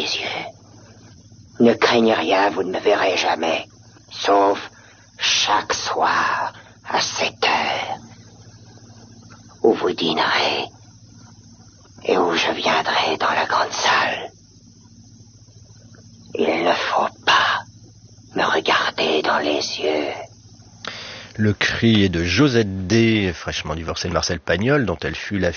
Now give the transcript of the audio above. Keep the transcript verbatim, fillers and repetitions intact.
yeux. Ne craignez rien, vous ne me verrez jamais. Sauf chaque soir, à sept heures, où vous dînerez et où je viendrai dans la grande salle. Il ne faut pas me regarder dans les yeux. Le cri est de Josette D, fraîchement divorcée de Marcel Pagnol, dont elle fut la